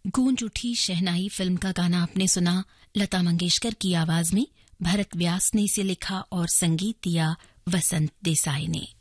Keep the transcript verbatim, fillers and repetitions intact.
गूंज उठी शहनाई फिल्म का गाना आपने सुना लता मंगेशकर की आवाज में। भरत व्यास ने इसे लिखा और संगीत दिया वसंत देसाई ने।